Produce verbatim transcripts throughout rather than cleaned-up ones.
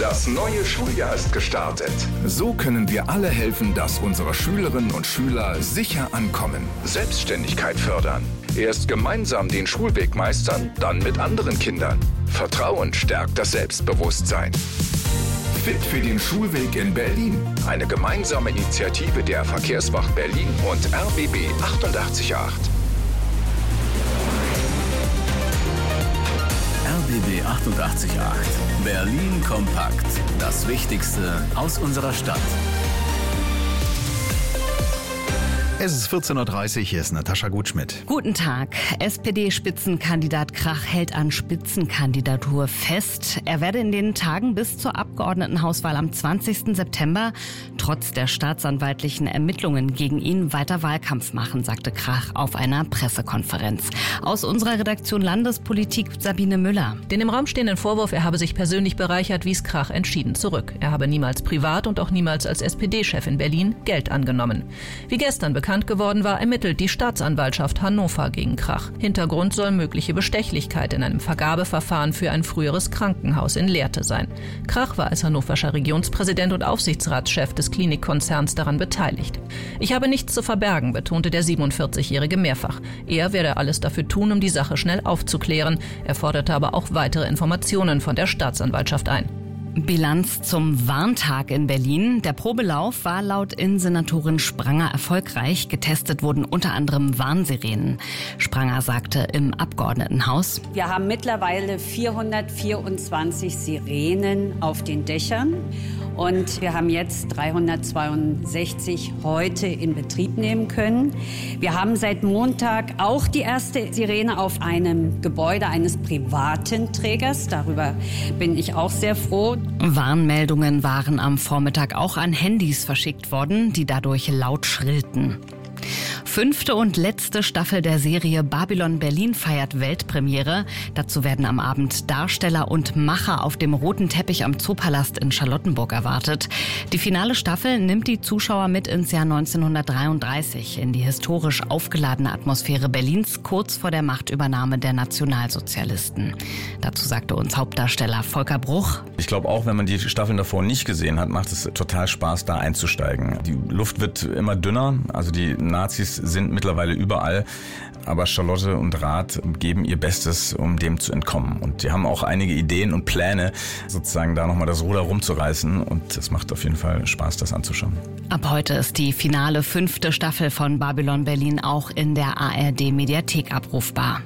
Das neue Schuljahr ist gestartet. So können wir alle helfen, dass unsere Schülerinnen und Schüler sicher ankommen. Selbstständigkeit fördern. Erst gemeinsam den Schulweg meistern, dann mit anderen Kindern. Vertrauen stärkt das Selbstbewusstsein. Fit für den Schulweg in Berlin. Eine gemeinsame Initiative der Verkehrswacht Berlin und R B B achtundachtzig Komma acht. R B B achtundachtzig Komma acht. Berlin kompakt. Das Wichtigste aus unserer Stadt. Es ist vierzehn Uhr dreißig, hier ist Natascha Gutschmidt. Guten Tag. S P D-Spitzenkandidat Krach hält an Spitzenkandidatur fest. Er werde in den Tagen bis zur Abgeordnetenhauswahl am zwanzigsten September trotz der staatsanwaltlichen Ermittlungen gegen ihn weiter Wahlkampf machen, sagte Krach auf einer Pressekonferenz. Aus unserer Redaktion Landespolitik Sabine Müller. Den im Raum stehenden Vorwurf, er habe sich persönlich bereichert, wies Krach entschieden zurück. Er habe niemals privat und auch niemals als S P D-Chef in Berlin Geld angenommen. Wie gestern bekannt geworden war, ermittelt die Staatsanwaltschaft Hannover gegen Krach. Hintergrund soll mögliche Bestechlichkeit in einem Vergabeverfahren für ein früheres Krankenhaus in Lehrte sein. Krach war als hannoverscher Regionspräsident und Aufsichtsratschef des Klinikkonzerns daran beteiligt. Ich habe nichts zu verbergen, betonte der siebenundvierzigjährige mehrfach. Er werde alles dafür tun, um die Sache schnell aufzuklären. Er forderte aber auch weitere Informationen von der Staatsanwaltschaft ein. Bilanz zum Warntag in Berlin. Der Probelauf war laut Innensenatorin Spranger erfolgreich. Getestet wurden unter anderem Warnsirenen. Spranger sagte im Abgeordnetenhaus: Wir haben mittlerweile vierhundertvierundzwanzig Sirenen auf den Dächern. Und wir haben jetzt dreihundertzweiundsechzig heute in Betrieb nehmen können. Wir haben seit Montag auch die erste Sirene auf einem Gebäude eines privaten Trägers. Darüber bin ich auch sehr froh. Warnmeldungen waren am Vormittag auch an Handys verschickt worden, die dadurch laut schrillten. Fünfte und letzte Staffel der Serie Babylon Berlin feiert Weltpremiere. Dazu werden am Abend Darsteller und Macher auf dem roten Teppich am Zoopalast in Charlottenburg erwartet. Die finale Staffel nimmt die Zuschauer mit ins Jahr neunzehnhundertdreiunddreißig, in die historisch aufgeladene Atmosphäre Berlins kurz vor der Machtübernahme der Nationalsozialisten. Dazu sagte uns Hauptdarsteller Volker Bruch: Ich glaube auch, wenn man die Staffeln davor nicht gesehen hat, macht es total Spaß, da einzusteigen. Die Luft wird immer dünner, also die Nazis sind mittlerweile überall, aber Charlotte und Rath geben ihr Bestes, um dem zu entkommen. Und die haben auch einige Ideen und Pläne, sozusagen da nochmal das Ruder rumzureißen. Und es macht auf jeden Fall Spaß, das anzuschauen. Ab heute ist die finale fünfte Staffel von Babylon Berlin auch in der A R D-Mediathek abrufbar.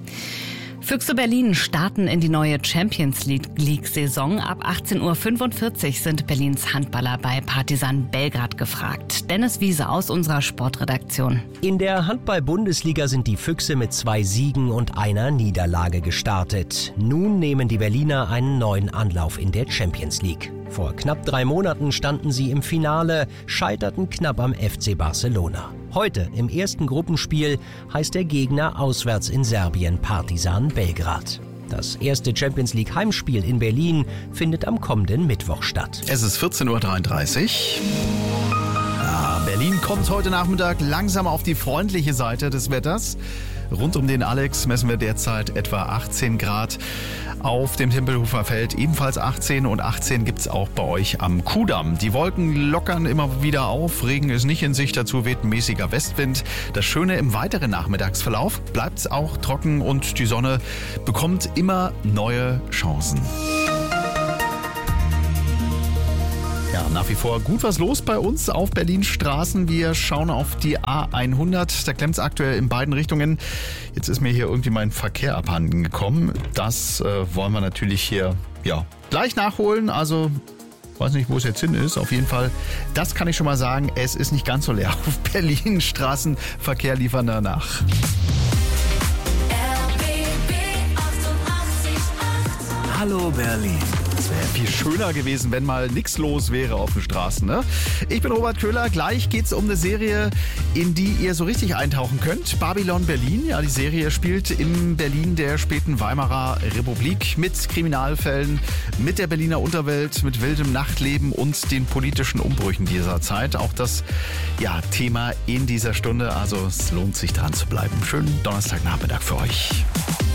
Füchse Berlin starten in die neue Champions League-Saison. Ab achtzehn Uhr fünfundvierzig sind Berlins Handballer bei Partizan Belgrad gefragt. Dennis Wiese aus unserer Sportredaktion. In der Handball-Bundesliga sind die Füchse mit zwei Siegen und einer Niederlage gestartet. Nun nehmen die Berliner einen neuen Anlauf in der Champions League. Vor knapp drei Monaten standen sie im Finale, scheiterten knapp am F C Barcelona. Heute im ersten Gruppenspiel heißt der Gegner auswärts in Serbien Partizan Belgrad. Das erste Champions League Heimspiel in Berlin findet am kommenden Mittwoch statt. Es ist vierzehn Uhr dreiunddreißig. Ja, Berlin kommt heute Nachmittag langsam auf die freundliche Seite des Wetters. Rund um den Alex messen wir derzeit etwa achtzehn Grad. Auf dem Tempelhofer Feld ebenfalls achtzehn und achtzehn gibt's auch bei euch am Kudamm. Die Wolken lockern immer wieder auf, Regen ist nicht in Sicht, dazu weht ein mäßiger Westwind. Das Schöne, im weiteren Nachmittagsverlauf bleibt's auch trocken und die Sonne bekommt immer neue Chancen. Ja, nach wie vor gut was los bei uns auf Berlins Straßen. Wir schauen auf die A hundert. Da klemmt's aktuell in beiden Richtungen. Jetzt ist mir hier irgendwie mein Verkehr abhanden gekommen. Das äh, wollen wir natürlich hier ja gleich nachholen. Also weiß nicht, wo es jetzt hin ist. Auf jeden Fall, das kann ich schon mal sagen. Es ist nicht ganz so leer auf Berlins Straßen. Verkehr liefern danach. Hallo Berlin. Es wäre viel schöner gewesen, wenn mal nichts los wäre auf den Straßen, ne? Ich bin Robert Köhler. Gleich geht's um eine Serie, in die ihr so richtig eintauchen könnt. Babylon Berlin. Ja, die Serie spielt im Berlin der späten Weimarer Republik mit Kriminalfällen, mit der Berliner Unterwelt, mit wildem Nachtleben und den politischen Umbrüchen dieser Zeit. Auch das ja, Thema in dieser Stunde. Also es lohnt sich dran zu bleiben. Schönen Donnerstagnachmittag für euch.